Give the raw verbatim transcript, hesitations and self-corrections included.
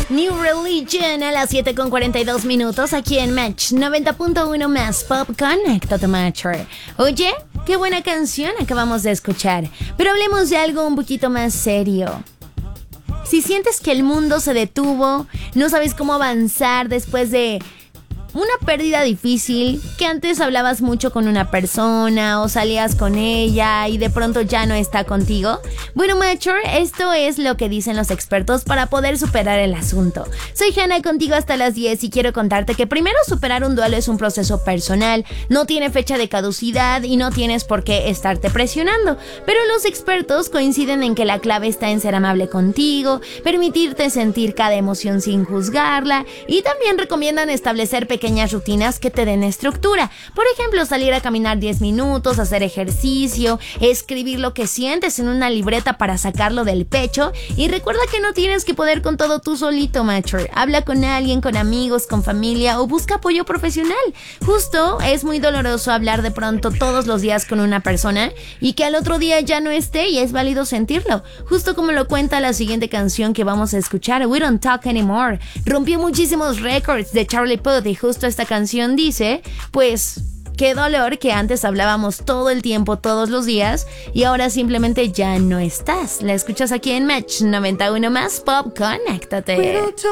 New Religion a las siete con cuarenta y dos minutos aquí en Match noventa punto uno más Pop. Conéctate, Matcher. Oye, qué buena canción acabamos de escuchar. Pero hablemos de algo un poquito más serio. Si sientes que el mundo se detuvo, no sabes cómo avanzar después de una pérdida difícil, que antes hablabas mucho con una persona o salías con ella y de pronto ya no está contigo. Bueno, Matcher, esto es lo que dicen los expertos para poder superar el asunto. Soy Hannah, contigo hasta las diez y quiero contarte que primero superar un duelo es un proceso personal, no tiene fecha de caducidad y no tienes por qué estarte presionando. Pero los expertos coinciden en que la clave está en ser amable contigo, permitirte sentir cada emoción sin juzgarla y también recomiendan establecer pequeñas pequeñas rutinas que te den estructura. Por ejemplo, salir a caminar diez minutos, hacer ejercicio, escribir lo que sientes en una libreta para sacarlo del pecho. Y recuerda que no tienes que poder con todo tú solito, Matcher. Habla con alguien, con amigos, con familia o busca apoyo profesional. Justo es muy doloroso hablar de pronto todos los días con una persona y que al otro día ya no esté, y es válido sentirlo. Justo como lo cuenta la siguiente canción que vamos a escuchar, We Don't Talk Anymore. Rompió muchísimos récords de Charlie Puth y justo esta canción dice, pues, qué dolor que antes hablábamos todo el tiempo, todos los días, y ahora simplemente ya no estás. La escuchas aquí en Match noventa y uno más Pop. Conéctate.